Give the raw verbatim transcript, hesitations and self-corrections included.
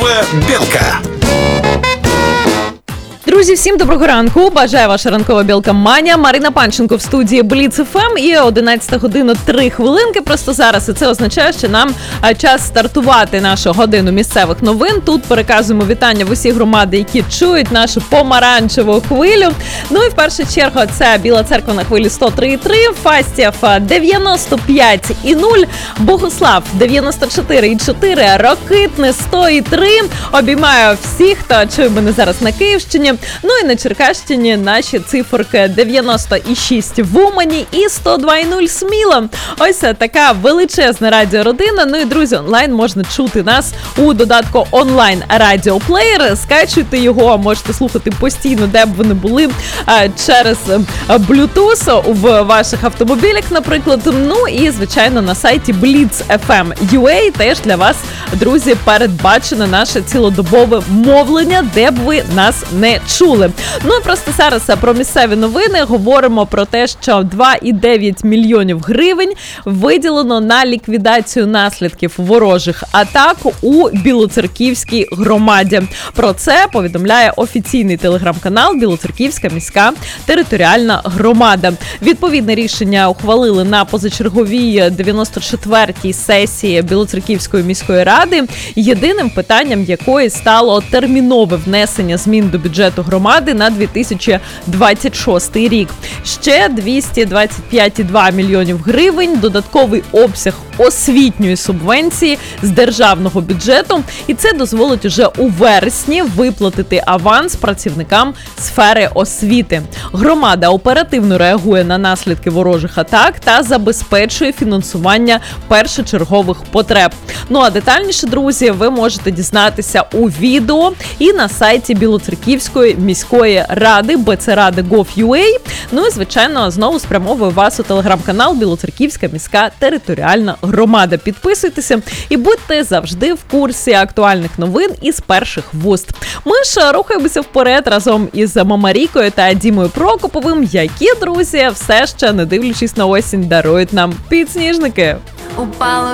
Ранкова білка. Друзі, всім доброго ранку. Бажаю ваша ранкова білка Маня. Марина Панченко в студії Бліц еф ем і одинадцята година три хвилинки просто зараз. І це означає, що нам час стартувати нашу годину місцевих новин. Тут переказуємо вітання в усі громади, які чують нашу помаранчеву хвилю. Ну і в першу чергу це Біла Церква на хвилі сто три і три, Фастів дев'яносто п'ять і нуль, Богуслав дев'яносто чотири і чотири, Рокитне сто і три. Обіймаю всіх, хто чує мене зараз на Київщині. Ну і на Черкащині наші циферки дев'яносто шість в Умані і сто два і нуль Сміло. Ось така величезна радіородина. Ну і, друзі, онлайн можна чути нас у додатку онлайн радіоплеєр. Скачуйте його, можете слухати постійно, де б ви не були, через Bluetooth в ваших автомобілях, наприклад. Ну і, звичайно, на сайті бліц еф ем крапка ю а теж для вас, друзі, передбачено наше цілодобове мовлення, де б ви нас не чули. Ну і просто зараз про місцеві новини говоримо про те, що два і дев'ять мільйонів гривень виділено на ліквідацію наслідків ворожих атак у Білоцерківській громаді. Про це повідомляє офіційний телеграм-канал Білоцерківська міська територіальна громада. Відповідне рішення ухвалили на позачерговій дев'яносто четвертій сесії Білоцерківської міської ради, єдиним питанням якої стало термінове внесення змін до бюджету громади на дві тисячі двадцять шостий рік. Ще двісті двадцять п'ять і два мільйонів гривень додатковий обсяг освітньої субвенції з державного бюджету, і це дозволить уже у вересні виплатити аванс працівникам сфери освіти. Громада оперативно реагує на наслідки ворожих атак та забезпечує фінансування першочергових потреб. Ну а детальніше, друзі, ви можете дізнатися у відео і на сайті Білоцерківської міської ради бе це рада крапка гов крапка ю а. Ну і, звичайно, знову спрямовую вас у телеграм-канал Білоцерківська міська територіальна громада. Підписуйтеся і будьте завжди в курсі актуальних новин із перших вуст. Ми ж рухаємося вперед разом із Мамарікою та Дімою Прокоповим, які, друзі, все ще, не дивлячись на осінь, дарують нам підсніжники. Упало